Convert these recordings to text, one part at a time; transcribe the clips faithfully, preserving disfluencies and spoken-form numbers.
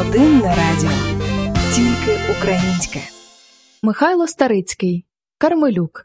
Єдине радіо. Тільки українське. Михайло Старицький. Кармелюк.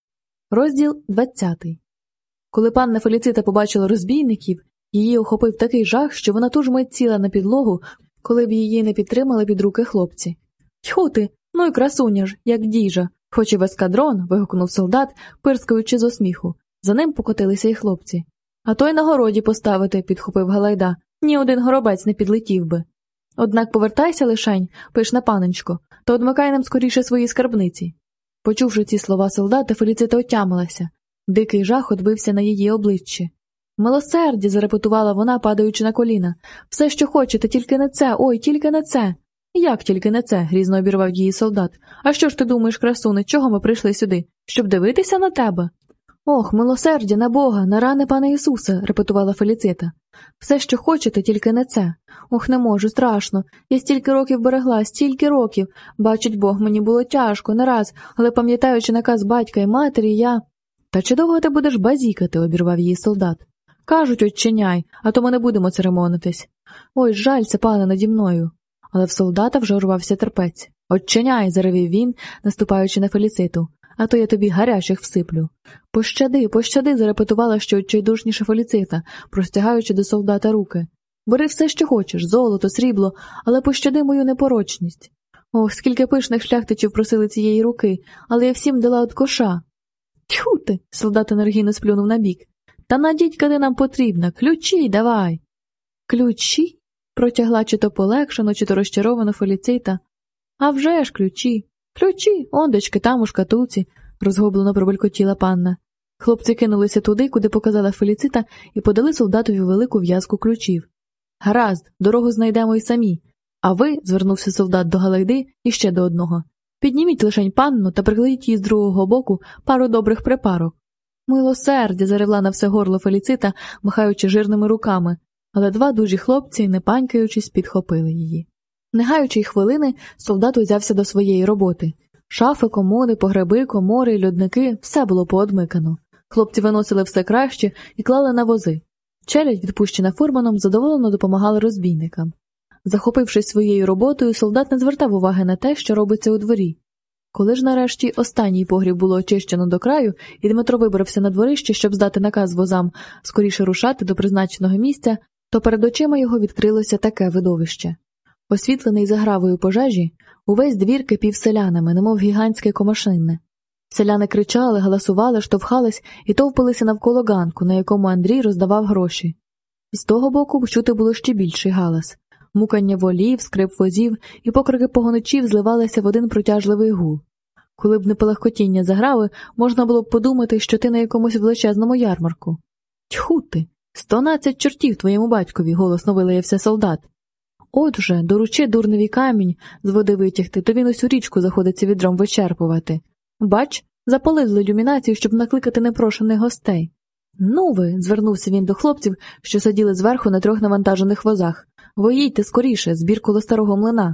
Розділ двадцятий. Коли панна Феліцита побачила розбійників, її охопив такий жах, що вона ту ж мить сіла на підлогу, коли б її не підтримали під руки хлопці. «Тьху ти, ну й красуня ж, як діжа, хоч і в ескадрон», – вигукнув солдат, пирскаючи з осміху. За ним покотилися й хлопці. «А то й на городі поставити», – підхопив Галайда. «Ні один горобець не підлетів би». «Однак повертайся лишень, пишна панночко, то одмикай нам скоріше свої скарбниці». Почувши ці слова солдата, Феліцита отямилася. Дикий жах одбився на її обличчі. «Милосердя!» – зарепетувала вона, падаючи на коліна. «Все, що хочете, тільки не це, ой, тільки не це!» «Як тільки не це?» – грізно обірвав її солдат. «А що ж ти думаєш, красуне, чого ми прийшли сюди? Щоб дивитися на тебе?» «Ох, милосердя, на Бога, на рани пана Ісуса!» – репетувала Феліцита. «Все, що хочете, тільки не це. Ох, не можу, страшно. Я стільки років берегла, стільки років. Бачить Бог, мені було тяжко, не раз, але пам'ятаючи наказ батька і матері, я...» «Та чи довго ти будеш базікати?» – обірвав її солдат. «Кажуть, очиняй, а то ми не будемо церемонитись. Ой, жалься, пане, наді мною». Але в солдата вже урвався терпець. «Очиняй!» – заревів він, наступаючи на Феліциту. «А то я тобі гарячих всиплю». «Пощади, пощади!» – зарепетувала ще відчайдушніше Феліцита, простягаючи до солдата руки. «Бери все, що хочеш, золото, срібло, але пощади мою непорочність». Ох, скільки пишних шляхтичів просили цієї руки, але я всім дала от коша. «Тьху ти!» – солдат енергійно сплюнув набік. «Та надіть-ка ти нам потрібна, ключі давай!» «Ключі?» – протягла чи то полегшено, чи то розчаровано Феліцита. «А вже ж ключі! Ключі! Ондечки, там у шкатулці!» – розгублено пробелькотіла панна. Хлопці кинулися туди, куди показала Феліцита, і подали солдатові велику в'язку ключів. «Гаразд, дорогу знайдемо й самі. А ви», – звернувся солдат до Галайди і ще до одного, – «підніміть лишень панну та прикладіть їй з другого боку пару добрих припарок». «Милосердя!» – заревла на все горло Феліцита, махаючи жирними руками, але два дужі хлопці, не панькаючись, підхопили її. Не гаючи й хвилини, солдат узявся до своєї роботи. Шафи, комоди, погреби, комори й льодники – все було поодмикано. Хлопці виносили все краще і клали на вози. Челядь, відпущена фурманом, задоволено допомагала розбійникам. Захопившись своєю роботою, солдат не звертав уваги на те, що робиться у дворі. Коли ж нарешті останній погріб було очищено до краю, і Дмитро вибрався на дворище, щоб здати наказ возам скоріше рушати до призначеного місця, то перед очима його відкрилося таке видовище. Освітлений загравою пожежі, увесь двір кипів селянами, немов гігантське комашинне. Селяни кричали, галасували, штовхались і товпилися навколо ганку, на якому Андрій роздавав гроші. З того боку чути було ще більший галас. Мукання волів, скрип возів і покрики погоничів зливалися в один протяжливий гул. Коли б не палахкотіння заграви, можна було б подумати, що ти на якомусь величезному ярмарку. «Тьху ти! Стонадцять чортів твоєму батькові!» – голосно вилаявся солдат. «От же, доручи дурневі камінь з води витягти, то він усю річку заходиться відром вичерпувати. Бач, запалили ілюмінацію, щоб накликати непрошених гостей». «Ну ви!» – звернувся він до хлопців, що сиділи зверху на трьох навантажених возах. «Ви їдьте скоріше, збір коло старого млина».